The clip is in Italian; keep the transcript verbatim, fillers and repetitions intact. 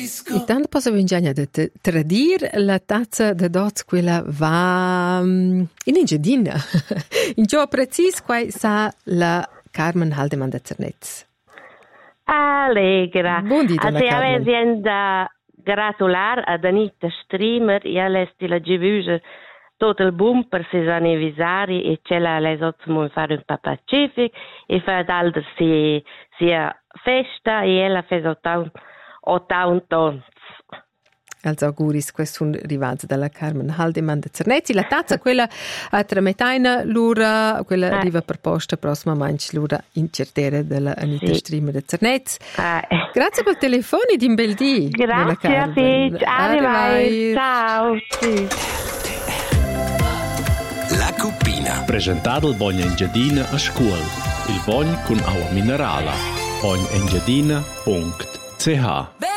E tanto posso venire a tradire la tazza da dots, quella va um, in Engiadina. In ciò preciso, qua sa la Carmen Haldeman da Zernez. Allegra. Buondì, donna Carmen. Als da gratular a Danita Streamer, io l'esti la givusa tutto il boom per sei anniversari e c'è la lei sotto fare un papà pacific e fa d'altro sia sia festa e ella fa ottanta. Als auguris, questo un rivalzo dalla Carmen Haldeman da Zernezzi. La tazza, quella a Trametain, l'ura, quella eh. arriva per posta prossima manch, l'ura incertere della Anita sì. Streamer da Zernezzi. Eh. Grazie per il telefono e di un bel dì. Grazie a te. Arrivai. Ciao. La Cuppina. Presentato il Bogna Engiadina a scuola. Il Bogna con acqua minerale. bogna engiadina punto c h